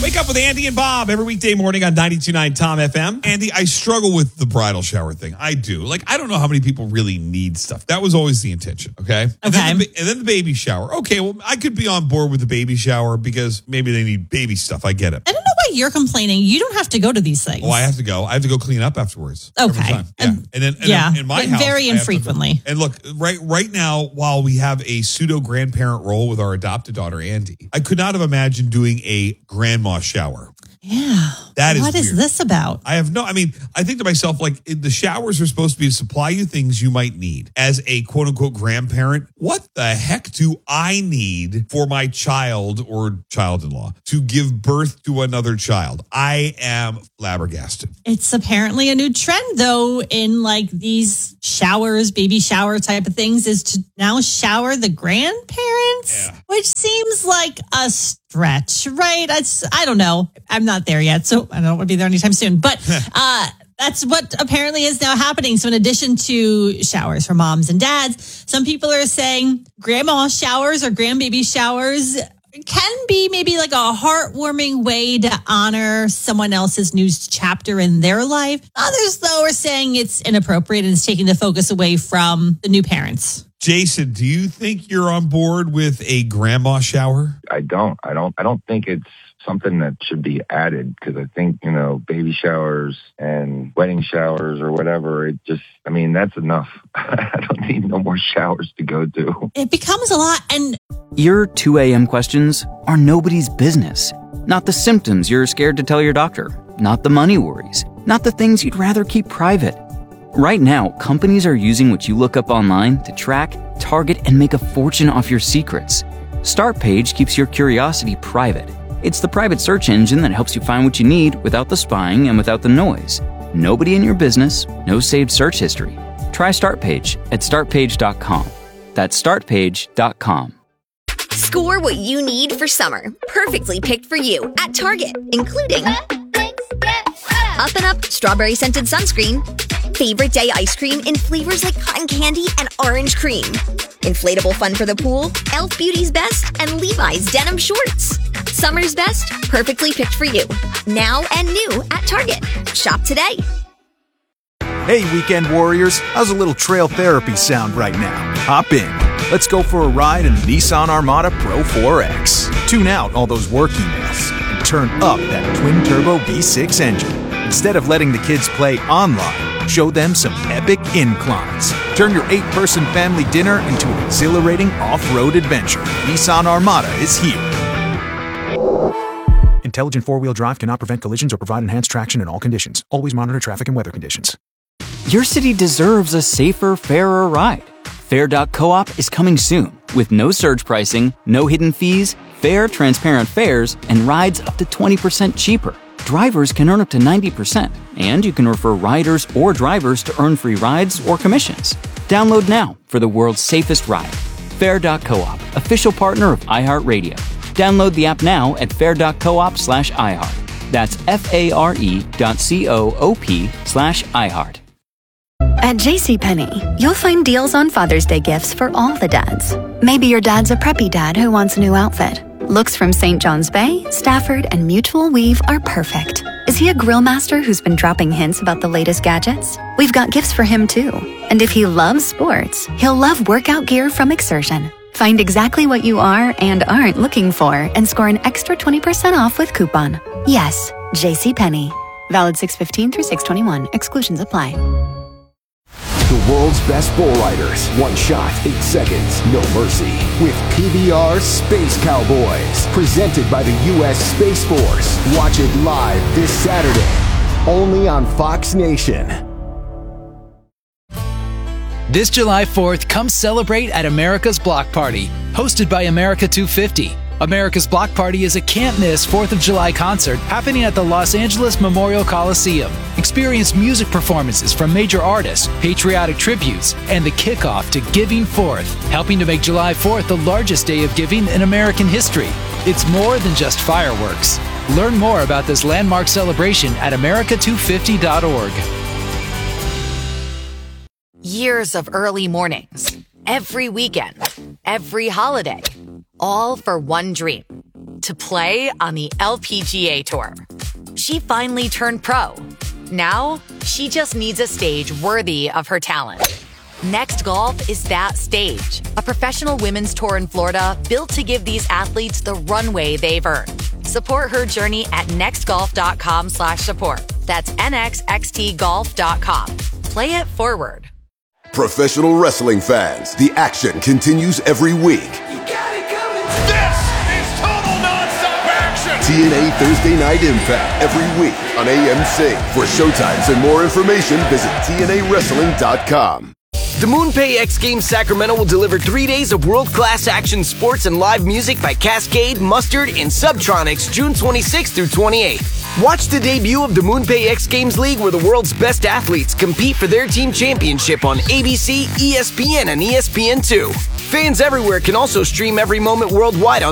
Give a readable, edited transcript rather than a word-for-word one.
Wake up with Andy and Bob every weekday morning on 92.9 Tom FM. Andy, I struggle with the bridal shower thing. I do. I don't know how many people really need stuff. That was always the intention, okay? And then the baby shower. Okay, well, I could be on board with the baby shower because maybe they need baby stuff. I get it. I don't know why you're complaining. You don't have to go to these things. Oh, I have to go. I have to go clean up afterwards. Okay. Yeah. And then in my house. Very infrequently. And look, right now, while we have a pseudo-grandparent role with our adopted daughter, Andy, I could not have imagined doing a grandma shower. Yeah. What is this about? I think to myself, the showers are supposed to be to supply you things you might need. As a quote unquote grandparent, what the heck do I need for my child or child-in-law to give birth to another child? I am flabbergasted. It's apparently a new trend, though, in these showers, baby shower type of things, is to now shower the grandparents, which seems like a stretch, right? I don't know. I'm not there yet, so I don't want to be there anytime soon. But that's what apparently is now happening. So in addition to showers for moms and dads, some people are saying grandma showers or grandbaby showers can be maybe a heartwarming way to honor someone else's new chapter in their life. Others, though, are saying it's inappropriate and it's taking the focus away from the new parents. Jason, do you think you're on board with a grandma shower? I don't think it's something that should be added because I think, baby showers and wedding showers or whatever, that's enough. I don't need no more showers to go to. It becomes a lot. And your 2 a.m. questions are nobody's business. Not the symptoms you're scared to tell your doctor. Not the money worries. Not the things you'd rather keep private. Right now, companies are using what you look up online to track, target, and make a fortune off your secrets. Startpage keeps your curiosity private. It's the private search engine that helps you find what you need without the spying and without the noise. Nobody in your business, no saved search history. Try Startpage at startpage.com. That's startpage.com. Score what you need for summer. Perfectly picked for you at Target, including Up and Up strawberry scented sunscreen, favorite day ice cream in flavors like cotton candy and orange cream, inflatable fun for the pool, Elf Beauty's Best, and Levi's denim shorts. Summer's best, perfectly picked for you. Now and new at Target. Shop today. Hey, weekend warriors, how's a little trail therapy sound right now? Hop in. Let's go for a ride in the Nissan Armada Pro 4X. Tune out all those work emails and turn up that twin-turbo V6 engine. Instead of letting the kids play online, show them some epic inclines. Turn your 8-person family dinner into an exhilarating off-road adventure. Nissan Armada is here. Intelligent four-wheel drive cannot prevent collisions or provide enhanced traction in all conditions. Always monitor traffic and weather conditions. Your city deserves a safer, fairer ride. Fair.coop is coming soon with no surge pricing, no hidden fees, fair, transparent fares, and rides up to 20% cheaper. Drivers can earn up to 90%, and you can refer riders or drivers to earn free rides or commissions. Download now for the world's safest ride. Fair.coop, official partner of iHeartRadio. Download the app now at fair.coop/iHeart. That's FARE.coop/iHeart. At JCPenney, you'll find deals on Father's Day gifts for all the dads. Maybe your dad's a preppy dad who wants a new outfit. Looks from St. John's Bay, Stafford, and Mutual Weave are perfect. Is he a grill master who's been dropping hints about the latest gadgets? We've got gifts for him too. And if he loves sports, he'll love workout gear from Exertion. Find exactly what you are and aren't looking for and score an extra 20% off with coupon. Yes, JCPenney. Valid 6/15 through 6/21. Exclusions apply. The world's best bull riders. One shot, 8 seconds, no mercy. With PBR Space Cowboys. Presented by the U.S. Space Force. Watch it live this Saturday. Only on Fox Nation. This July 4th, come celebrate at America's Block Party. Hosted by America 250. America's Block Party is a can't-miss 4th of July concert happening at the Los Angeles Memorial Coliseum. Experience music performances from major artists, patriotic tributes, and the kickoff to Giving Forth, helping to make July 4th the largest day of giving in American history. It's more than just fireworks. Learn more about this landmark celebration at america250.org. Years of early mornings, every weekend, every holiday, all for one dream. to play on the LPGA Tour. She finally turned pro. Now, she just needs a stage worthy of her talent. Next Golf is that stage. A professional women's tour in Florida built to give these athletes the runway they've earned. Support her journey at nextgolf.com/support. That's nxxtgolf.com. Play it forward. Professional wrestling fans, the action continues every week. This is total nonstop action! TNA Thursday Night Impact every week on AMC. For showtimes and more information, visit TNAWrestling.com. The MoonPay X Games Sacramento will deliver 3 days of world-class action sports and live music by Cascade, Mustard, and Subtronics June 26th through 28th. Watch the debut of the MoonPay X Games League, where the world's best athletes compete for their team championship on ABC, ESPN, and ESPN2. Fans everywhere can also stream every moment worldwide on